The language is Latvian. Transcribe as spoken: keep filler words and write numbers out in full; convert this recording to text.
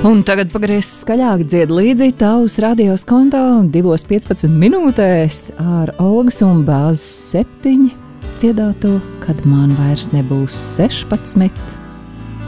Un tagad pagriez skaļāk dzied līdzi tavs radios konto divos piecpadsmit minūtēs ar Olgas un Bāzes septiņi dziedāto, kad man vairs nebūs sešpadsmit.